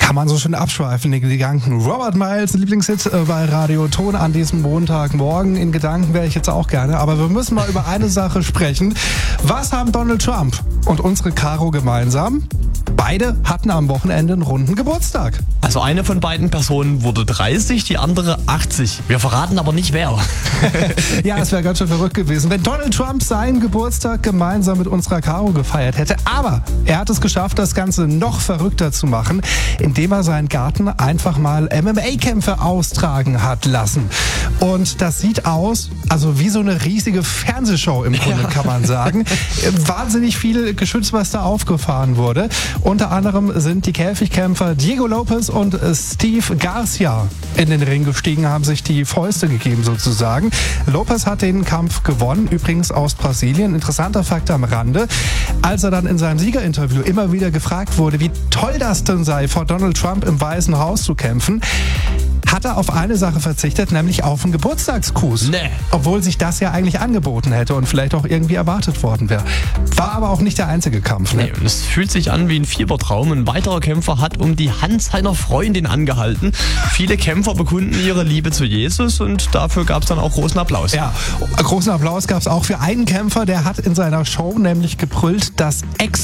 Kann man so schön abschweifen, die Gedanken. Robert Miles, Lieblingshit bei Radio Ton an diesem Montagmorgen. In Gedanken wäre ich jetzt auch gerne, aber wir müssen mal über eine Sache sprechen. Was haben Donald Trump und unsere Caro gemeinsam? Beide hatten am Wochenende einen runden Geburtstag. Also eine von beiden Personen wurde 30, die andere 80. Wir verraten aber nicht wer. Ja, es wäre ganz schön verrückt gewesen, wenn Donald Trump seinen Geburtstag gemeinsam mit unserer Caro gefeiert hätte. Aber er hat es geschafft, das Ganze noch verrückter zu machen, indem er seinen Garten einfach mal MMA-Kämpfe austragen hat lassen. Und das sieht aus, also wie so eine riesige Fernsehshow im Grunde, kann man sagen. Wahnsinnig viel Geschütz, was da aufgefahren wurde. Unter anderem sind die Käfigkämpfer Diego Lopez und Steve Garcia in den Ring gestiegen, haben sich die Fäuste gegeben sozusagen. Lopez hat den Kampf gewonnen, übrigens aus Brasilien. Interessanter Fakt am Rande. Als er dann in seinem Siegerinterview immer wieder gefragt wurde, wie toll das denn sei, vor Donald Trump im Weißen Haus zu kämpfen, hat er auf eine Sache verzichtet, nämlich auf einen Geburtstagsgruß. Nee. Obwohl sich das ja eigentlich angeboten hätte und vielleicht auch irgendwie erwartet worden wäre. War aber auch nicht der einzige Kampf. Ne? Nee, und es fühlt sich an wie ein Fiebertraum. Ein weiterer Kämpfer hat um die Hand seiner Freundin angehalten. Viele Kämpfer bekunden ihre Liebe zu Jesus und dafür gab es dann auch großen Applaus. Ja, großen Applaus gab es auch für einen Kämpfer, der hat in seiner Show nämlich gebrüllt, dass